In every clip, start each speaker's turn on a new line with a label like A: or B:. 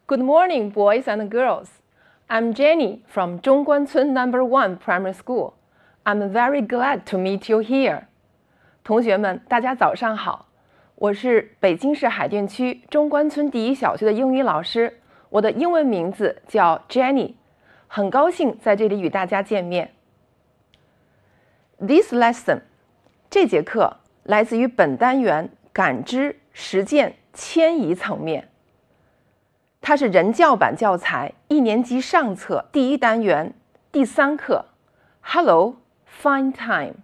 A: Good morning, boys and girls. I'm Jenny from 中关村 No.1 Primary School. I'm very glad to meet you here. 同学们，大家早上好，我是北京市海淀区中关村第一小学的英语老师，我的英文名字叫 Jenny， 很高兴在这里与大家见面。This lesson， 这节课来自于本单元感知、实践、迁移层面。它是人教版教材1年级上册第1单元第3课 Hello, Find Time。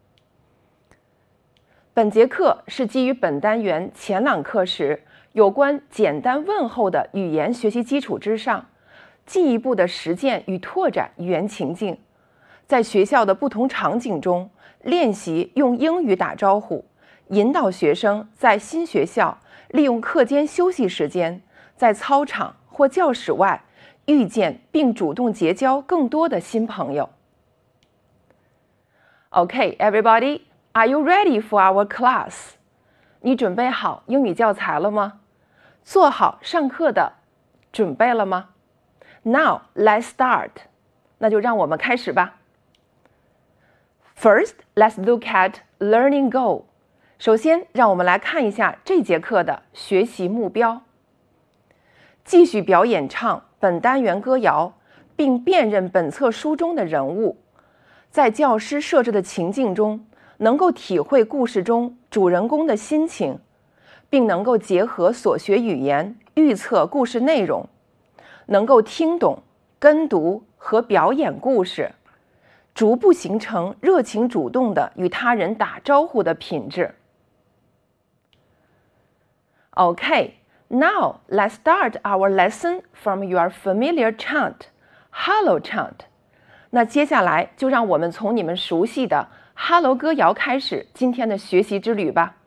A: 本节课是基于本单元前2课时有关简单问候的语言学习基础之上，进一步的实践与拓展语言情境，在学校的不同场景中练习用英语打招呼，引导学生在新学校利用课间休息时间，在操场或教室外遇见并主动结交更多的新朋友。Okay, everybody, are you ready for our class? 你准备好英语教材了吗？做好上课的准备了吗？ Now, let's start. 那就让我们开始吧。First, let's look at learning goal. 首先，让我们来看一下这节课的学习目标。继续表演唱本单元歌谣，并辨认本册书中的人物，在教师设置的情境中，能够体会故事中主人公的心情，并能够结合所学语言预测故事内容，能够听懂、跟读和表演故事，逐步形成热情主动的与他人打招呼的品质。Okay, now let's start our lesson from your familiar chant, Hello chant. 那接下来就让我们从你们熟悉的 Hello 歌谣开始今天的学习之旅吧。